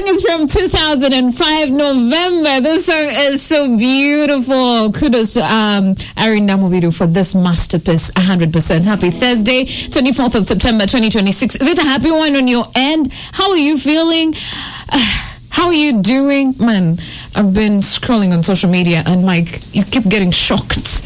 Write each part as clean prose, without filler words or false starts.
song is from 2005, November. This song is so beautiful. Kudos to Irene Namubidu for this masterpiece. 100%. Happy Thursday, 24th of September, 2026. Is it a happy one on your end? How are you feeling? How are you doing? Man, I've been scrolling on social media and you keep getting shocked.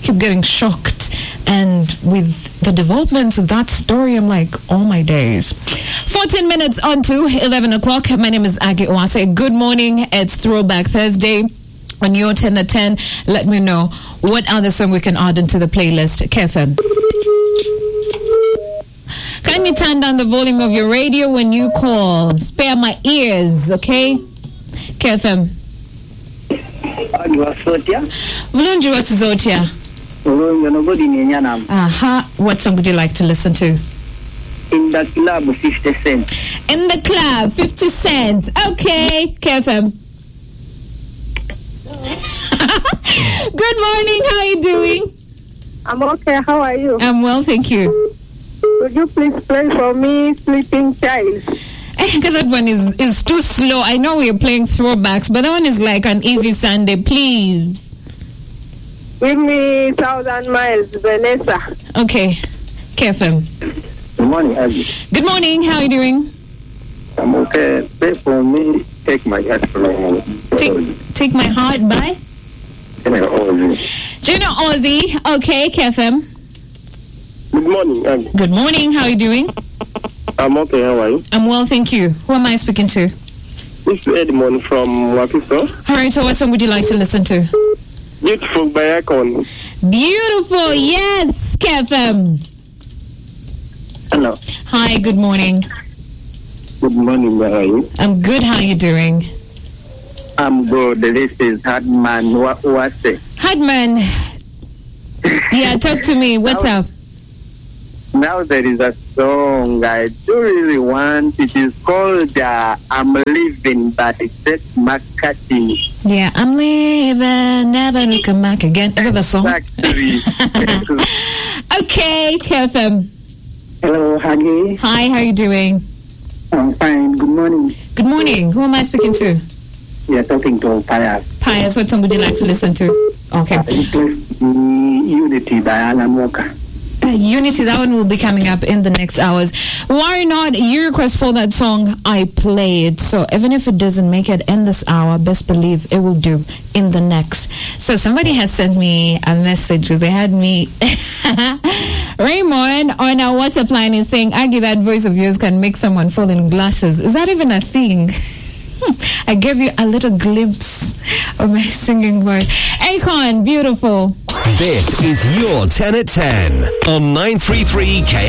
And with the developments of that story, I'm like, oh my days. 14 minutes on to 11 o'clock. My name is Agi Owase. Good morning. It's Throwback Thursday. On your 10 at 10, let me know what other song we can add into the playlist. KFM. Can you turn down the volume of your radio when you call? Spare my ears, okay? KFM. Mulunji wasizotia. What song would you like to listen to? In the Club, 50 Cent. In the Club, 50 Cent. Okay, KFM. Good morning, how are you doing? I'm okay, how are you? I'm well, thank you. Would you please play for me Sleeping Child? I think that one is too slow. I know we're playing throwbacks, but that one is like an easy Sunday, please. Give me 1,000 Miles, Vanessa. Okay. KFM. Good morning, Abby. Good morning. How are you doing? I'm okay. Play for me, Take My Heart from Me. Take My Heart by? General Ozzy. General Ozzy. Okay, KFM. Good morning, Abby. Good morning. How are you doing? I'm okay. How are you? I'm well, thank you. Who am I speaking to? This is Edmond from Wakiso. All right, so what song would you like to listen to? Beautiful by Akon. Beautiful, yes, KFM. Hello. Hi, good morning. Good morning, how are you? I'm good, how are you doing? I'm good. This is Hardman Wase. Hardman. Yeah, talk to me. What's up? Now there is a song I do really want. It is called I'm Living by Seth McCarthy. Yeah, I'm leaving, never looking back again. Is that the song? Exactly. Okay, KFM. Hello, Hagi. Hi, how are you doing? I'm fine. Good morning. Good morning. Who am I speaking to? You're talking to Pius. Pius, what song would you like to listen to? Okay. Unity by Alan Walker. Unity, that one will be coming up in the next hours. Why not? You request for that song, I play it. So even if it doesn't make it in this hour, best believe it will do in the next. So somebody has sent me a message. They had me Raymond on our WhatsApp line is saying, Aggie, that voice of yours can make someone fall in glasses. Is that even a thing? I gave you a little glimpse of my singing voice. Akon, beautiful. This is your 10 at 10 on 933 K.